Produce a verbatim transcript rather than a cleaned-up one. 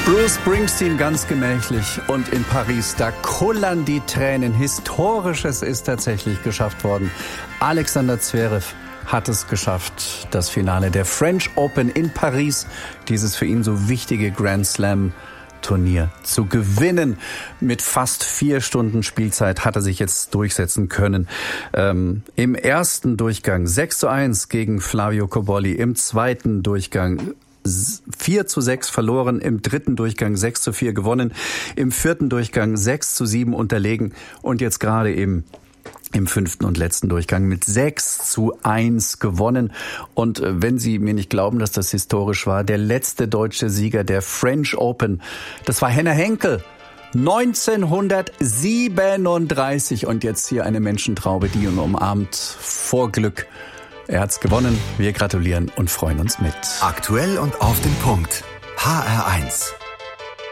Bruce Springsteen ganz gemächlich und in Paris, da kullern die Tränen. Historisches ist tatsächlich geschafft worden. Alexander Zverev hat es geschafft, das Finale der French Open in Paris, dieses für ihn so wichtige Grand Slam Turnier zu gewinnen. Mit fast vier Stunden Spielzeit hat er sich jetzt durchsetzen können. Ähm, im ersten Durchgang sechs zu eins gegen Flavio Cobolli, im zweiten Durchgang vier zu sechs verloren, im dritten Durchgang sechs zu vier gewonnen, im vierten Durchgang sechs zu sieben unterlegen und jetzt gerade eben im fünften und letzten Durchgang mit sechs zu eins gewonnen. Und wenn Sie mir nicht glauben, dass das historisch war, der letzte deutsche Sieger der French Open, das war Henner Henkel. neunzehnhundertsiebenunddreißig und jetzt hier eine Menschentraube, die ihn umarmt vor Glück. Er hat's gewonnen. Wir gratulieren und freuen uns mit. Aktuell und auf den Punkt. H R eins.